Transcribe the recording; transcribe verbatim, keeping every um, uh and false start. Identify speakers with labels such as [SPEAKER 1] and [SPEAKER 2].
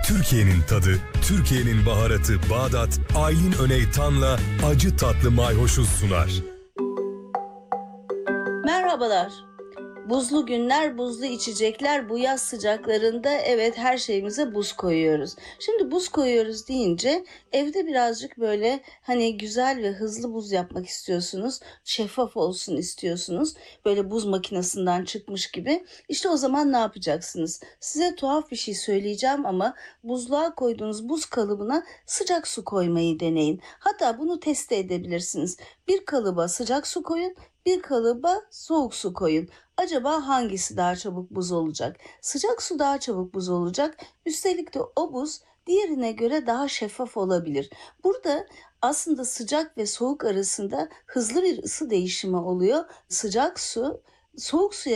[SPEAKER 1] Türkiye'nin tadı, Türkiye'nin baharatı Bağdat, Aylin Öney Tan'la acı tatlı mayhoşu sunar.
[SPEAKER 2] Merhabalar. Buzlu günler, buzlu içecekler, bu yaz sıcaklarında evet her şeyimize buz koyuyoruz. Şimdi buz koyuyoruz deyince evde birazcık böyle hani güzel ve hızlı buz yapmak istiyorsunuz. Şeffaf olsun istiyorsunuz. Böyle buz makinesinden çıkmış gibi. İşte o zaman ne yapacaksınız? Size tuhaf bir şey söyleyeceğim ama buzluğa koyduğunuz buz kalıbına sıcak su koymayı deneyin. Hatta bunu test edebilirsiniz. Bir kalıba sıcak su koyun, bir kalıba soğuk su koyun. Acaba hangisi daha çabuk buz olacak? Sıcak su daha çabuk buz olacak. Üstelik de o buz diğerine göre daha şeffaf olabilir. Burada aslında sıcak ve soğuk arasında hızlı bir ısı değişimi oluyor. Sıcak su soğuk suya